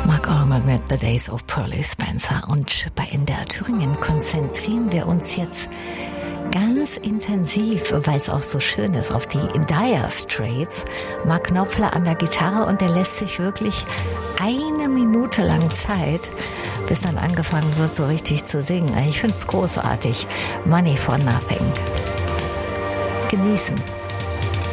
Mark Almond mit The Days of Pearly Spencer. Und bei NDR Thüringen konzentrieren wir uns jetzt ganz intensiv, weil es auch so schön ist, auf die Dire Straits. Mark Knopfler an der Gitarre und der lässt sich wirklich 1 Minute lang Zeit, bis dann angefangen wird, so richtig zu singen. Ich finde es großartig. Money for Nothing. Genießen.